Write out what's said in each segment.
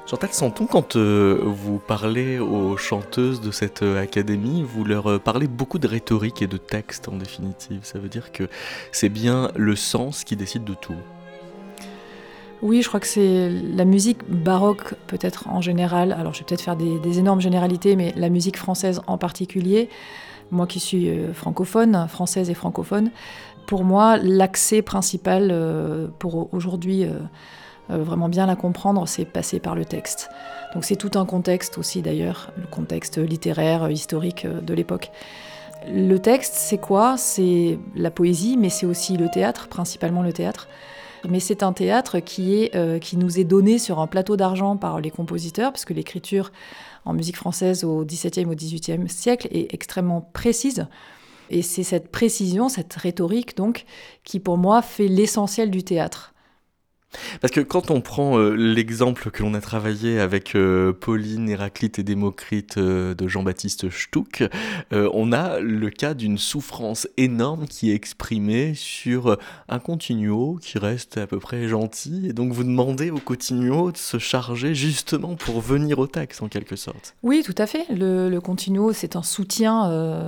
Chantal Santon, quand vous parlez aux chanteuses de cette académie, vous leur parlez beaucoup de rhétorique et de texte en définitive. Ça veut dire que c'est bien le sens qui décide de tout. Oui, je crois que c'est la musique baroque peut-être en général. Alors je vais peut-être faire des énormes généralités, mais la musique française en particulier, moi qui suis francophone, française et francophone, pour moi l'accès principal pour aujourd'hui vraiment bien la comprendre, c'est passer par le texte. Donc c'est tout un contexte aussi d'ailleurs, le contexte littéraire, historique de l'époque. Le texte, c'est quoi ? C'est la poésie, mais c'est aussi le théâtre, principalement le théâtre. Mais c'est un théâtre qui nous est donné sur un plateau d'argent par les compositeurs, parce que l'écriture en musique française au XVIIe, au XVIIIe siècle est extrêmement précise. Et c'est cette précision, cette rhétorique, donc, qui pour moi fait l'essentiel du théâtre. Parce que quand on prend l'exemple que l'on a travaillé avec Pauline, Héraclite et Démocrite de Jean-Baptiste Stuck, on a le cas d'une souffrance énorme qui est exprimée sur un continuo qui reste à peu près gentil. Et donc vous demandez au continuo de se charger justement pour venir au texte en quelque sorte. Oui, tout à fait. Le continuo, c'est un soutien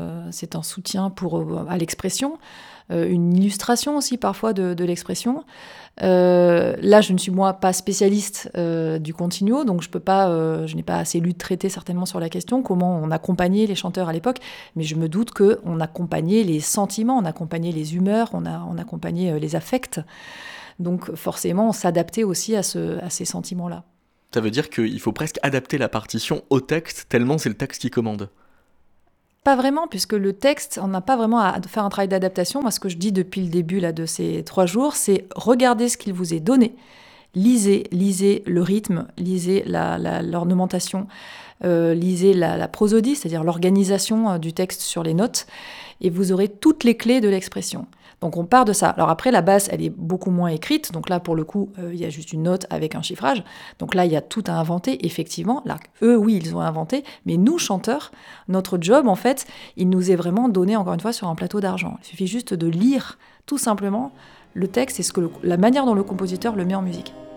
à l'expression, une illustration aussi parfois de l'expression. Là, je ne suis moi pas spécialiste du continuo, donc je n'ai pas assez lu de traité certainement sur la question, comment on accompagnait les chanteurs à l'époque, mais je me doute qu'on accompagnait les sentiments, on accompagnait les humeurs, on accompagnait les affects. Donc forcément, on s'adaptait aussi à ces sentiments-là. Ça veut dire qu'il faut presque adapter la partition au texte, tellement c'est le texte qui commande. Pas vraiment, puisque le texte, on n'a pas vraiment à faire un travail d'adaptation. Moi, ce que je dis depuis le début là, de ces 3 jours, c'est regardez ce qu'il vous est donné. Lisez le rythme, lisez l'ornementation, lisez la prosodie, c'est-à-dire l'organisation du texte sur les notes, et vous aurez toutes les clés de l'expression. Donc on part de ça. Alors après, la basse, elle est beaucoup moins écrite. Donc là, pour le coup, il y a juste une note avec un chiffrage. Donc là, il y a tout à inventer, effectivement. Là, eux, oui, ils ont inventé. Mais nous, chanteurs, notre job, en fait, il nous est vraiment donné, encore une fois, sur un plateau d'argent. Il suffit juste de lire, tout simplement, le texte et la manière dont le compositeur le met en musique.